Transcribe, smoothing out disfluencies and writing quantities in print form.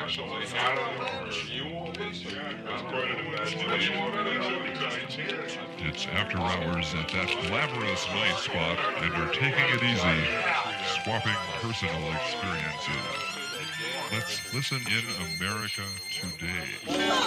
It's after hours at that glamorous night spot, and you're taking it easy, swapping personal experiences. Let's listen in America today.